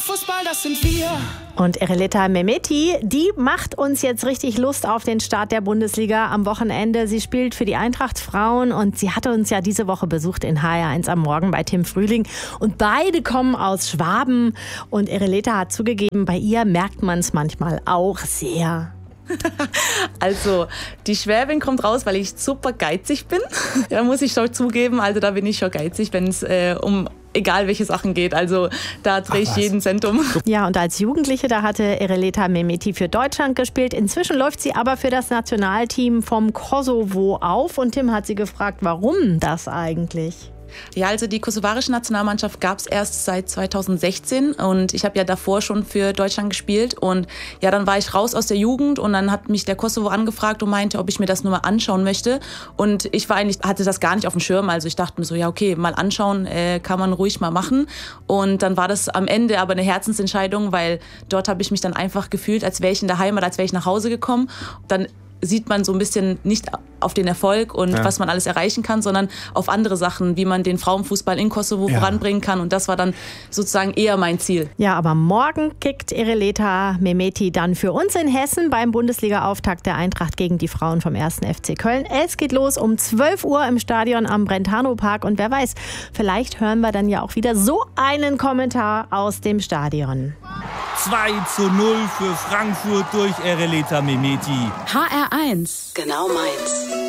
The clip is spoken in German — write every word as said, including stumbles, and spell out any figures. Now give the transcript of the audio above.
Frauenfußball, das sind wir. Und Ereleta Mehmeti, die macht uns jetzt richtig Lust auf den Start der Bundesliga am Wochenende. Sie spielt für die Eintracht Frauen und sie hatte uns ja diese Woche besucht in H R eins am Morgen bei Tim Frühling. Und beide kommen aus Schwaben. Und Ereleta hat zugegeben, bei ihr merkt man es manchmal auch sehr. Also, die Schwäbin kommt raus, weil ich super geizig bin. Da muss ich schon zugeben, also da bin ich schon geizig, wenn es äh, um egal welche Sachen geht. Also da drehe ich jeden Cent um. Ja, und als Jugendliche, da hatte Ereleta Mehmeti für Deutschland gespielt. Inzwischen läuft sie aber für das Nationalteam vom Kosovo auf. Und Tim hat sie gefragt, warum das eigentlich? Ja, also die kosovarische Nationalmannschaft gab es erst seit zweitausendsechzehn und ich habe ja davor schon für Deutschland gespielt und ja, dann war ich raus aus der Jugend und dann hat mich der Kosovo angefragt und meinte, ob ich mir das nur mal anschauen möchte und ich war eigentlich, hatte das gar nicht auf dem Schirm, also ich dachte mir so, ja okay, mal anschauen äh, kann man ruhig mal machen und dann war das am Ende aber eine Herzensentscheidung, weil dort habe ich mich dann einfach gefühlt, als wäre ich in der Heimat, als wäre ich nach Hause gekommen. Dann sieht man so ein bisschen nicht auf den Erfolg und ja. was man alles erreichen kann, sondern auf andere Sachen, wie man den Frauenfußball in Kosovo ja. voranbringen kann. Und das war dann sozusagen eher mein Ziel. Ja, aber morgen kickt Ereleta Mehmeti dann für uns in Hessen beim Bundesliga-Auftakt der Eintracht gegen die Frauen vom ersten F C Köln. Es geht los um zwölf Uhr im Stadion am Brentano-Park. Und wer weiß, vielleicht hören wir dann ja auch wieder so einen Kommentar aus dem Stadion. zwei zu null für Frankfurt durch Ereleta Mehmeti. H R eins. Genau meins.